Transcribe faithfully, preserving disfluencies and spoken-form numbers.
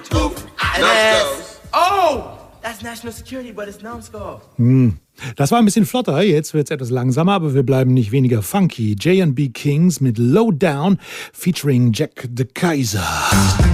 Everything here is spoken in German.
Oh, that's national security, but it's numbskull. Hm. Das war ein bisschen flotter, jetzt wird es etwas langsamer, aber wir bleiben nicht weniger funky. J and B Kings mit Low Down featuring Jack the Kaiser.